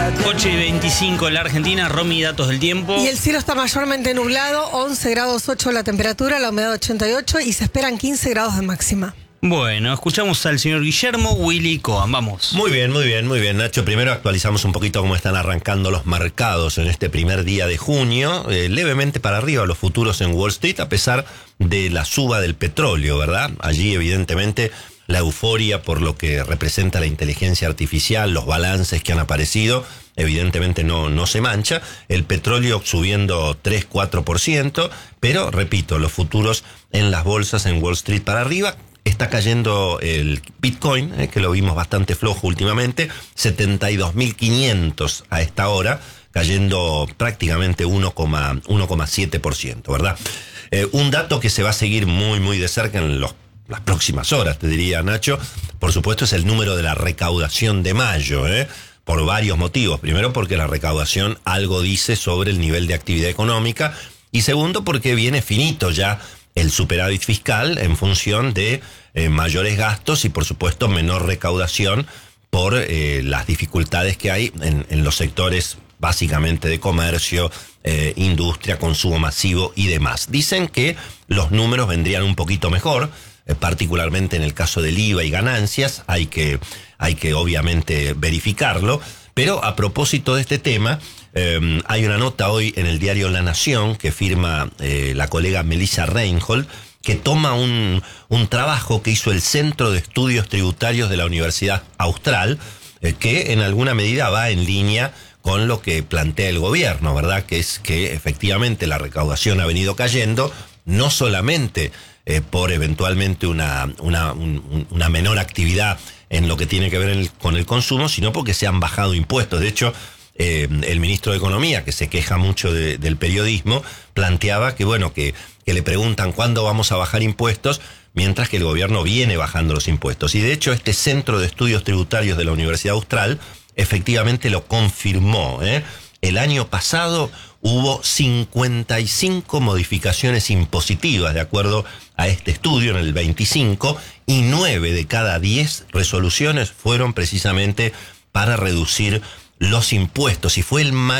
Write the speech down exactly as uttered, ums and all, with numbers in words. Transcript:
ocho y veinticinco en la Argentina. Romy, datos del tiempo. Y el cielo está mayormente nublado, once grados ocho la temperatura, la humedad ochenta y ocho y se esperan quince grados de máxima. Bueno, escuchamos al señor Guillermo Willy Cohen. Vamos. Muy bien, muy bien, muy bien, Nacho. Primero actualizamos un poquito cómo están arrancando los mercados en este primer día de junio. Eh, levemente para arriba los futuros en Wall Street, a pesar de la suba del petróleo, ¿verdad? Allí, evidentemente, la euforia por lo que representa la inteligencia artificial, los balances que han aparecido, evidentemente no, no se mancha. El petróleo subiendo tres a cuatro por ciento, pero, repito, los futuros en las bolsas en Wall Street para arriba. Está cayendo el Bitcoin, eh, que lo vimos bastante flojo últimamente, setenta y dos mil quinientos a esta hora, cayendo prácticamente uno coma siete por ciento, ¿verdad? Eh, un dato que se va a seguir muy, muy de cerca en los, las próximas horas, te diría, Nacho, por supuesto, es el número de la recaudación de mayo, ¿eh? Por varios motivos. Primero, porque la recaudación algo dice sobre el nivel de actividad económica, y segundo, porque viene finito ya el superávit fiscal en función de eh, mayores gastos y, por supuesto, menor recaudación por eh, las dificultades que hay en, en los sectores básicamente de comercio, eh, industria, consumo masivo y demás. Dicen que los números vendrían un poquito mejor, eh, particularmente en el caso del I V A y ganancias. Hay que, hay que obviamente verificarlo. Pero a propósito de este tema, eh, hay una nota hoy en el diario La Nación que firma eh, la colega Melissa Reinhold, que toma un, un trabajo que hizo el Centro de Estudios Tributarios de la Universidad Austral, eh, que en alguna medida va en línea con lo que plantea el gobierno, ¿verdad? Que es que efectivamente la recaudación ha venido cayendo, no solamente eh, por eventualmente una, una, un, una menor actividad en lo que tiene que ver el, con el consumo, sino porque se han bajado impuestos. De hecho, eh, el ministro de Economía, que se queja mucho de, del periodismo, planteaba que, bueno, que, que le preguntan cuándo vamos a bajar impuestos, mientras que el gobierno viene bajando los impuestos. Y de hecho, este Centro de Estudios Tributarios de la Universidad Austral efectivamente lo confirmó, ¿eh? El año pasado hubo cincuenta y cinco modificaciones impositivas, de acuerdo a este estudio, en el veinticinco, y nueve de cada diez resoluciones fueron precisamente para reducir los impuestos, y fue el mayor